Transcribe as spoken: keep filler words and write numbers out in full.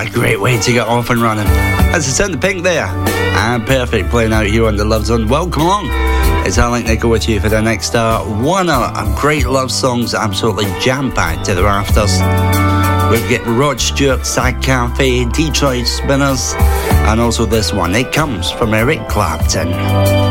What a great way to get off and running. As I said, the Pink there. And Perfect playing out here on the Love Zone. Welcome along. It's Alec Nichol with you for the next hour. One hour of great love songs, absolutely jam-packed to the rafters. We've got Rod Stewart, Sad Cafe, Detroit Spinners, and also this one. It comes from Eric Clapton.